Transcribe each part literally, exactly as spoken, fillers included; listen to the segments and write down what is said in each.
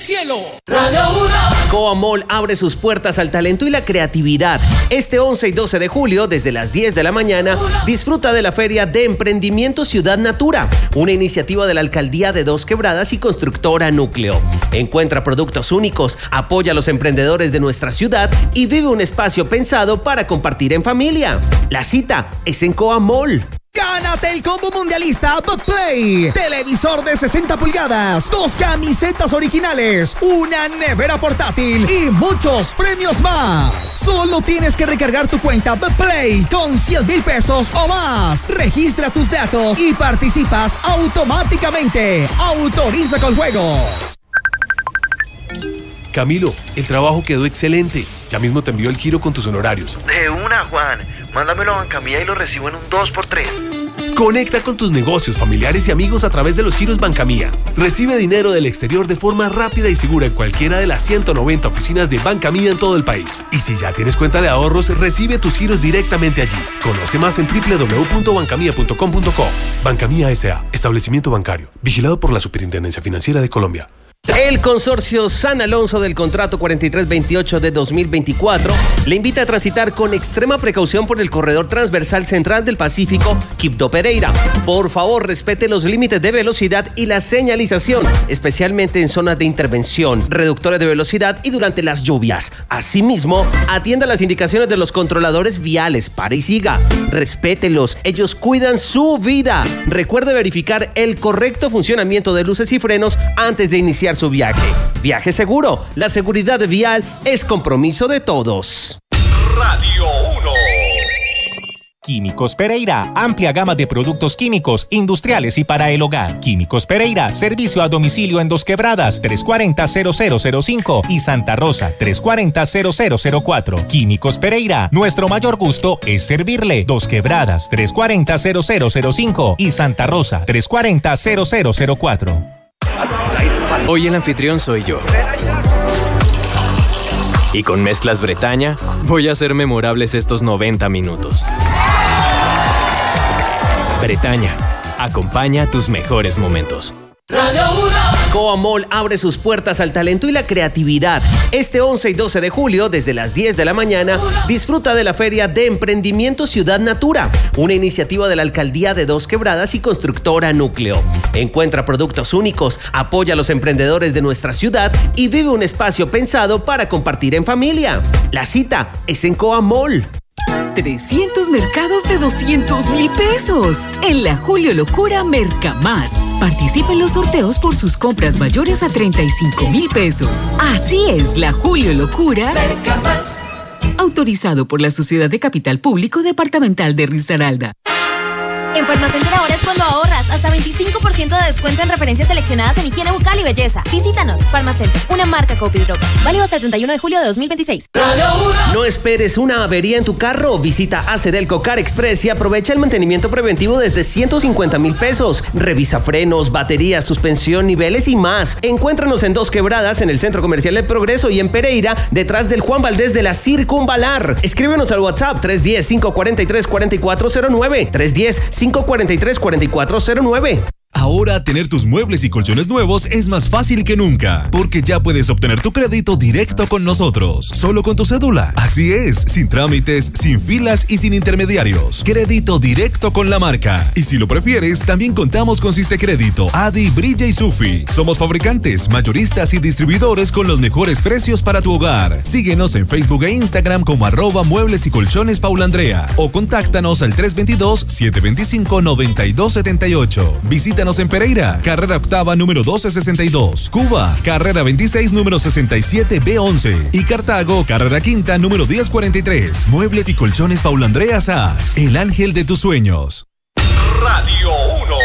cielo. Radio uno. Coa Mall abre sus puertas al talento y la creatividad. Este once y doce de julio, desde las diez de la mañana, disfruta de la Feria de Emprendimiento Ciudad Natura, una iniciativa de la Alcaldía de Dos Quebradas y Constructora Núcleo. Encuentra productos únicos, apoya a los emprendedores de nuestra ciudad y vive un espacio pensado para compartir en familia. La cita es en Coa Mall. Gánate el combo mundialista Bookplay. Televisor de sesenta pulgadas, dos camisetas originales, una nevera portátil y muchos premios más. Solo tienes que recargar tu cuenta Bookplay con cien mil pesos o más. Registra tus datos y participas automáticamente. Autoriza con juegos. Camilo, el trabajo quedó excelente. Ya mismo te envío el giro con tus honorarios. De una, Juan. Mándamelo a Bancamía y lo recibo en un dos por tres. Conecta con tus negocios, familiares y amigos a través de los giros Bancamía. Recibe dinero del exterior de forma rápida y segura en cualquiera de las ciento noventa oficinas de Bancamía en todo el país. Y si ya tienes cuenta de ahorros, recibe tus giros directamente allí. Conoce más en doble u doble u doble u punto bancamía punto com punto co. Bancamía S A. Establecimiento bancario. Vigilado por la Superintendencia Financiera de Colombia. El consorcio San Alonso del contrato cuarenta y tres veintiocho de dos mil veinticuatro le invita a transitar con extrema precaución por el corredor transversal central del Pacífico, Quibdó Pereira. Por favor, respete los límites de velocidad y la señalización, especialmente en zonas de intervención, reductores de velocidad y durante las lluvias. Asimismo, atienda las indicaciones de los controladores viales. Pare y siga. Respételos. Ellos cuidan su vida. Recuerde verificar el correcto funcionamiento de luces y frenos antes de iniciar su viaje. Viaje seguro. La seguridad vial es compromiso de todos. Radio uno. Químicos Pereira, amplia gama de productos químicos, industriales y para el hogar. Químicos Pereira, servicio a domicilio en Dos Quebradas, tres cuatro cero, cero cero cero cinco y Santa Rosa, tres cuatro cero, cero cero cero cuatro. Químicos Pereira, nuestro mayor gusto es servirle. Dos Quebradas, tres cuatro cero, cero cero cero cinco y Santa Rosa, tres cuatro cero, cero cero cero cuatro. Hoy el anfitrión soy yo. Y con mezclas Bretaña, voy a hacer memorables estos noventa minutos. Bretaña, acompaña tus mejores momentos. Radio uno. Coa Mall abre sus puertas al talento y la creatividad. Este once y doce de julio, desde las diez de la mañana, disfruta de la Feria de Emprendimiento Ciudad Natura, una iniciativa de la Alcaldía de Dos Quebradas y Constructora Núcleo. Encuentra productos únicos, apoya a los emprendedores de nuestra ciudad y vive un espacio pensado para compartir en familia. La cita es en Coa Mall. trescientos mercados de doscientos mil pesos. En la Julio Locura Mercamás. Participe en los sorteos por sus compras mayores a treinta y cinco mil pesos. Así es, la Julio Locura Mercamás. Autorizado por la Sociedad de Capital Público Departamental de Risaralda. En Farmacenter ahora es cuando ahorras hasta veinticinco por ciento de descuento en referencias seleccionadas en higiene bucal y belleza. Visítanos. Farmacenter, una marca Copidroga. Válido hasta el treinta y uno de julio de dos mil veintiséis. No esperes una avería en tu carro. Visita Acedelco Car Express y aprovecha el mantenimiento preventivo desde ciento cincuenta mil pesos. Revisa frenos, baterías, suspensión, niveles y más. Encuéntranos en Dos Quebradas, en el Centro Comercial del Progreso, y en Pereira, detrás del Juan Valdés de la Circunvalar. Escríbenos al WhatsApp tres uno cero, cinco cuatro tres, cuatro cuatro cero nueve. tres uno cero, cinco cuatro tres, cuatro cuatro cero nueve. Ahora tener tus muebles y colchones nuevos es más fácil que nunca, porque ya puedes obtener tu crédito directo con nosotros, solo con tu cédula. Así es, sin trámites, sin filas y sin intermediarios. Crédito directo con la marca. Y si lo prefieres, también contamos con Siste Crédito, Adi, Brilla y Sufi. Somos fabricantes, mayoristas y distribuidores con los mejores precios para tu hogar. Síguenos en Facebook e Instagram como arroba muebles y colchones Paula Andrea o contáctanos al tres dos dos, siete dos cinco, nueve dos siete ocho. Visítanos en Pereira, carrera octava número doce sesenta y dos, Cuba, carrera veintiséis número sesenta y siete B once y Cartago, carrera quinta número diez cuarenta y tres. Muebles y colchones Paula Andrea Sass, el ángel de tus sueños. Radio uno.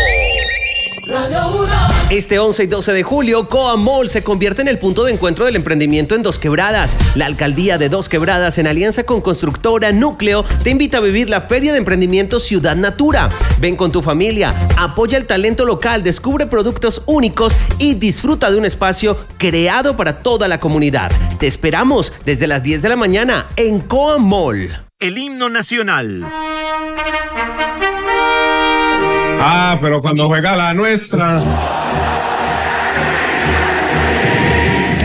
Radio uno. Este once y doce de julio, Coa Mall se convierte en el punto de encuentro del emprendimiento en Dos Quebradas. La Alcaldía de Dos Quebradas, en alianza con Constructora Núcleo, te invita a vivir la Feria de Emprendimiento Ciudad Natura. Ven con tu familia, apoya el talento local, descubre productos únicos y disfruta de un espacio creado para toda la comunidad. Te esperamos desde las diez de la mañana en Coa Mall. El himno nacional. Ah, pero cuando juega la nuestra.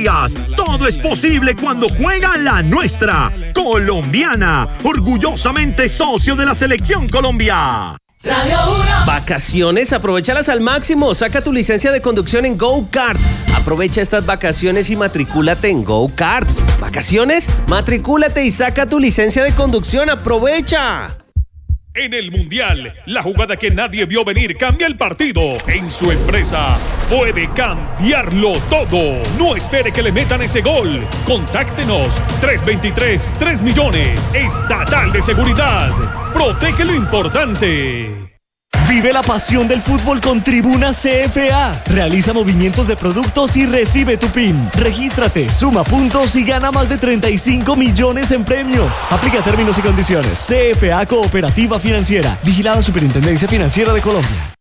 días. Todo es posible cuando juega la nuestra, colombiana, orgullosamente socio de la Selección Colombia. Radio uno. Vacaciones, aprovéchalas al máximo. Saca tu licencia de conducción en Go-Kart. Aprovecha estas vacaciones y matricúlate en Go-Kart. ¿Vacaciones? Matricúlate y saca tu licencia de conducción. ¡Aprovecha! En el Mundial, la jugada que nadie vio venir cambia el partido. En su empresa puede cambiarlo todo. No espere que le metan ese gol. Contáctenos tres dos tres, tres millones. Estatal de Seguridad. Protege lo importante. Vive la pasión del fútbol con Tribuna C F A. Realiza movimientos de productos y recibe tu P I N. Regístrate, suma puntos y gana más de treinta y cinco millones en premios. Aplica términos y condiciones. C F A Cooperativa Financiera. Vigilada Superintendencia Financiera de Colombia.